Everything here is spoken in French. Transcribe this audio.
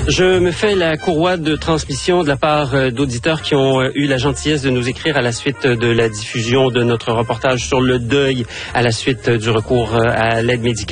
Je me fais la courroie de transmission de la part d'auditeurs qui ont eu la gentillesse de nous écrire à la suite de la diffusion de notre reportage sur le deuil à la suite du recours à l'aide médicale.